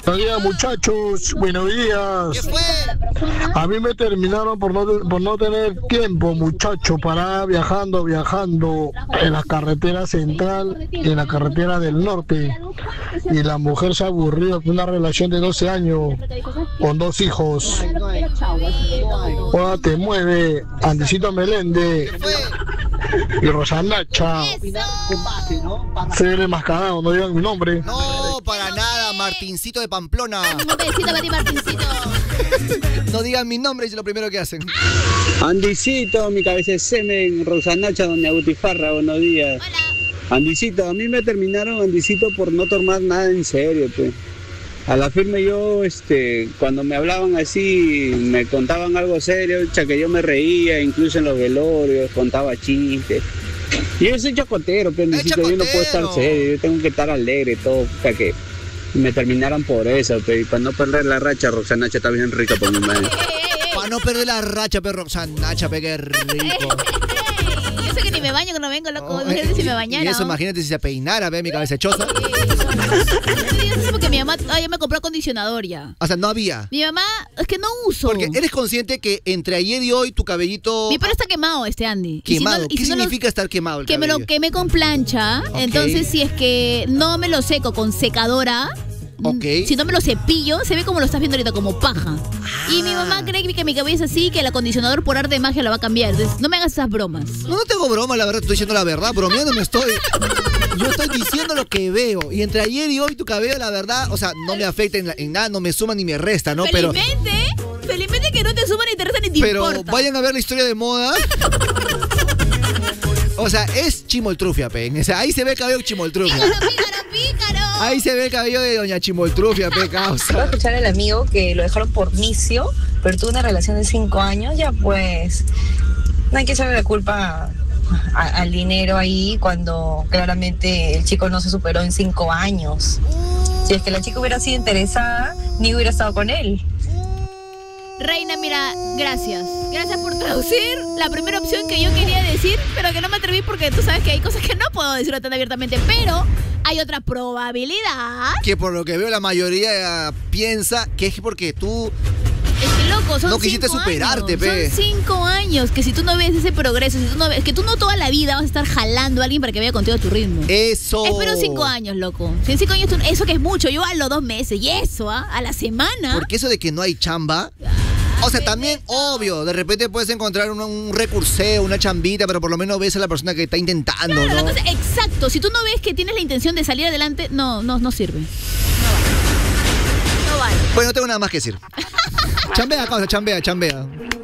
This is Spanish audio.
Buenos días, muchachos, buenos días. ¿Qué fue? A mí me terminaron por no tener tiempo, muchacho, para viajando en la carretera central y en la carretera del norte. Y la mujer se aburrió con una relación de 12 años, con 2 hijos. Ahora te mueve, Andicito Meléndez y Rosanacha. Ser mascarado, no digan mi nombre. No, para nada, Martincito de Pamplona. Un besito para ti, Martincito. No digan mi nombre, es lo primero que hacen. Andicito, mi cabeza es semen, Rosanacha, doña Gutifarra, buenos días. Hola. Andicito, a mí me terminaron, Andicito, por no tomar nada en serio, pues. A la firme yo, cuando me hablaban así, me contaban algo serio, que yo me reía, incluso en los velorios, contaba chistes. Yo soy chacotero, pues, Andicito, yo no puedo estar serio, yo tengo que estar alegre y todo, para que me terminaran por eso, pues, y para no perder la racha, Roxanacha está bien rica por mi madre. Para no perder la racha, pero Roxanacha, pe, qué rico. Yo sé que ni me baño cuando vengo, loco. Imagínate si me bañara. Y eso, imagínate si se peinara, ve, mi cabeza choza. Yo sé porque mi mamá ya me compró acondicionador ya. O sea, no había. Mi mamá, es que no uso. Porque eres consciente que entre ayer y hoy tu cabellito... Mi pelo está quemado, Andy. Quemado. Y si ¿Qué significa estar quemado el que cabello? me lo quemé con plancha. Okay. Entonces, si es que no me lo seco con secadora... Okay. Si no me lo cepillo, se ve como lo estás viendo ahorita, como paja. Y mi mamá cree que mi cabeza es así, que el acondicionador por arte de magia lo va a cambiar. Entonces, no me hagas esas bromas. No tengo broma, la verdad, estoy diciendo la verdad. Bromeando no estoy. Yo estoy diciendo lo que veo. Y entre ayer y hoy tu cabello, la verdad, o sea, no me afecta en nada, no me suma ni me resta, ¿no? Felizmente que no te suma ni te resta ni te importa. Pero vayan a ver la historia de moda. O sea, es Chimoltrufia, pe. O sea, ahí se ve el cabello Chimoltrufia. ¡Pícaro! Ahí se ve el cabello de doña Chimoltrufia, pe, Voy a causa. escuchar al amigo que lo dejaron por vicio, pero tuvo una relación de 5 años, ya pues no hay que echarle la culpa al dinero ahí cuando claramente el chico no se superó en 5 años. Si es que la chica hubiera sido interesada, ni hubiera estado con él. Reina, mira, gracias. Gracias por traducir la primera opción que yo quería decir, pero que no me atreví porque tú sabes que hay cosas que no puedo decirlo tan abiertamente, pero hay otra probabilidad. Que por lo que veo la mayoría piensa que es porque tú... Es que loco, son no quisiste 5 superarte, años. pe. Son 5 años que si tú no ves ese progreso, si tú no ves, que tú no toda la vida vas a estar jalando a alguien para que vaya contigo a tu ritmo. Eso. Espero 5 años, loco. Si en 5 años eso que es mucho, yo a los 2 meses y eso, a la semana. Porque eso de que no hay chamba... O sea, también, obvio, de repente puedes encontrar un recurseo, una chambita, pero por lo menos ves a la persona que está intentando, claro, ¿no? la cosa, exacto. Si tú no ves que tienes la intención de salir adelante, no sirve. No vale. Pues no tengo nada más que decir. Chambea, causa, chambea.